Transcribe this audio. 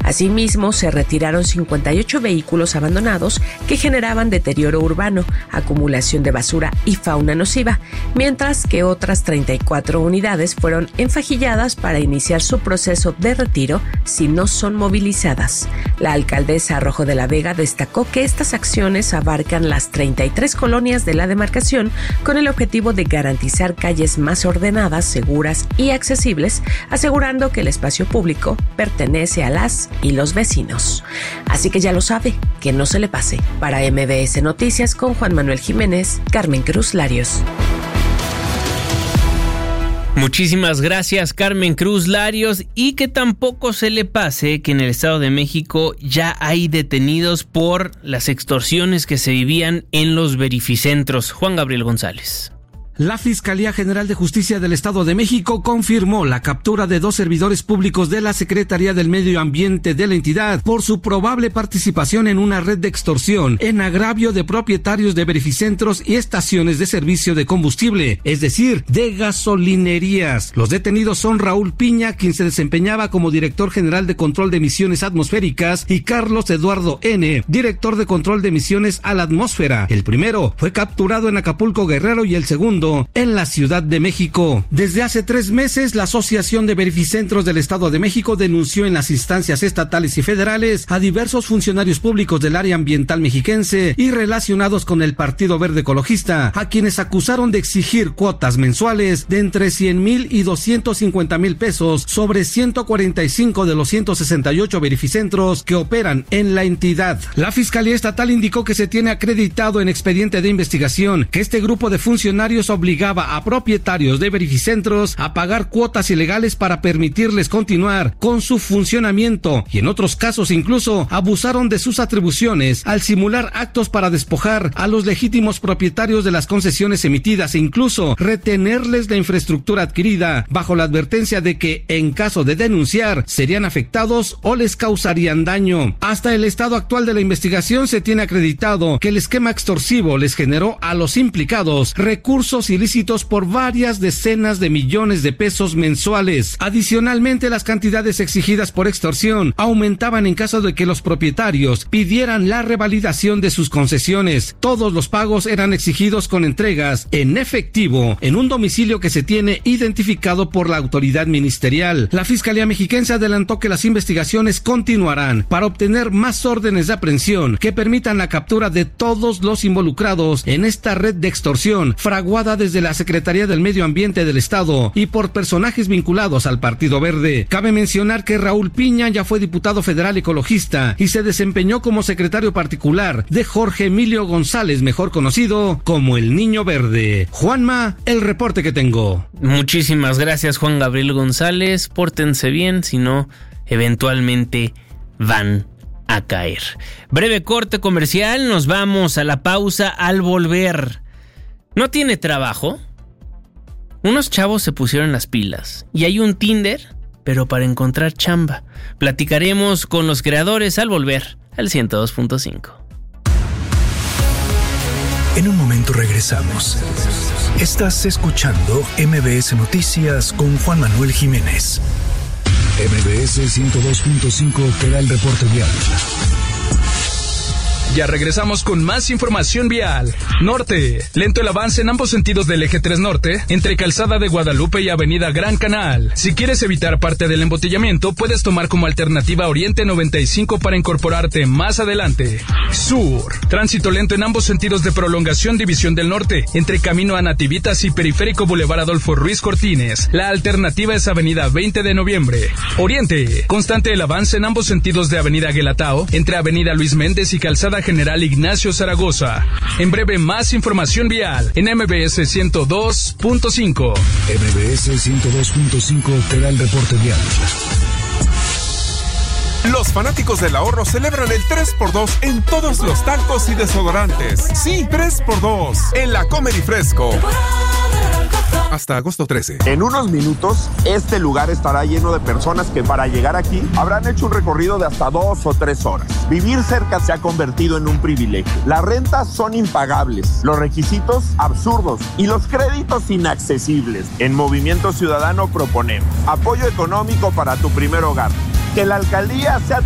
Asimismo, se retiraron 58 vehículos abandonados que generaban deterioro urbano, acumulación de basura y fauna nociva, mientras que otras 34 unidades fueron enfajilladas para iniciar su proceso de retiro si no son movilizadas. La alcaldesa Rojo de la Vega destacó que estas acciones abarcan las 33 colonias de la demarcación con el objetivo de garantizar calles más ordenadas, seguras y accesibles, asegurando que el espacio público pertenece a las y los vecinos. Así que ya lo sabe, que no se le pase. Para MBS Noticias con Juan Manuel Jiménez, Carmen Cruz Larios. Muchísimas gracias, Carmen Cruz Larios, y que tampoco se le pase que en el Estado de México ya hay detenidos por las extorsiones que se vivían en los verificentros. Juan Gabriel González. La Fiscalía General de Justicia del Estado de México confirmó la captura de 2 servidores públicos de la Secretaría del Medio Ambiente de la entidad por su probable participación en una red de extorsión en agravio de propietarios de verificentros y estaciones de servicio de combustible, es decir, de gasolinerías. Los detenidos son Raúl Piña, quien se desempeñaba como director general de control de emisiones atmosféricas, y Carlos Eduardo N., director de control de emisiones a la atmósfera. El primero fue capturado en Acapulco, Guerrero, y el segundo en la Ciudad de México. Desde hace 3 meses, la Asociación de Verificentros del Estado de México denunció en las instancias estatales y federales a diversos funcionarios públicos del área ambiental mexiquense y relacionados con el Partido Verde Ecologista, a quienes acusaron de exigir cuotas mensuales de entre 100,000 y 250,000 pesos sobre 145 de los 168 verificentros que operan en la entidad. La Fiscalía Estatal indicó que se tiene acreditado en expediente de investigación que este grupo de funcionarios obligaba a propietarios de verificentros a pagar cuotas ilegales para permitirles continuar con su funcionamiento, y en otros casos incluso abusaron de sus atribuciones al simular actos para despojar a los legítimos propietarios de las concesiones emitidas e incluso retenerles la infraestructura adquirida bajo la advertencia de que en caso de denunciar serían afectados o les causarían daño. Hasta el estado actual de la investigación se tiene acreditado que el esquema extorsivo les generó a los implicados recursos ilícitos por varias decenas de millones de pesos mensuales. Adicionalmente, las cantidades exigidas por extorsión aumentaban en caso de que los propietarios pidieran la revalidación de sus concesiones. Todos los pagos eran exigidos con entregas en efectivo en un domicilio que se tiene identificado por la autoridad ministerial. La Fiscalía Mexiquense adelantó que las investigaciones continuarán para obtener más órdenes de aprehensión que permitan la captura de todos los involucrados en esta red de extorsión fraguada desde la Secretaría del Medio Ambiente del Estado y por personajes vinculados al Partido Verde. Cabe mencionar que Raúl Piña ya fue diputado federal ecologista y se desempeñó como secretario particular de Jorge Emilio González, mejor conocido como el Niño Verde. Juanma, el reporte que tengo. Muchísimas gracias, Juan Gabriel González. Pórtense bien, si no, eventualmente van a caer. Breve corte comercial, nos vamos a la pausa. Al volver, ¿no tiene trabajo? Unos chavos se pusieron las pilas y hay un Tinder, pero para encontrar chamba. Platicaremos con los creadores al volver al 102.5. En un momento regresamos. Estás escuchando MBS Noticias con Juan Manuel Jiménez. MBS 102.5 te da el reporte vial. Ya regresamos con más información vial. Norte. Lento el avance en ambos sentidos del eje 3 Norte, entre Calzada de Guadalupe y Avenida Gran Canal. Si quieres evitar parte del embotellamiento, puedes tomar como alternativa Oriente 95 para incorporarte más adelante. Sur. Tránsito lento en ambos sentidos de prolongación División del Norte, entre Camino a Nativitas y Periférico Boulevard Adolfo Ruiz Cortines. La alternativa es Avenida 20 de Noviembre. Oriente. Constante el avance en ambos sentidos de Avenida Guelatao, entre Avenida Luis Méndez y Calzada General Ignacio Zaragoza. En breve, más información vial en MBS 102.5. MBS 102.5 te da el reporte vial. Los fanáticos del ahorro celebran el 3x2 en todos los talcos y desodorantes. Sí, 3x2 en la Comer y Fresco. Hasta agosto 13. En unos minutos, este lugar estará lleno de personas que para llegar aquí habrán hecho un recorrido de hasta 2 o 3 horas. Vivir cerca se ha convertido en un privilegio. Las rentas son impagables, los requisitos absurdos y los créditos inaccesibles. En Movimiento Ciudadano proponemos apoyo económico para tu primer hogar. Que la alcaldía sea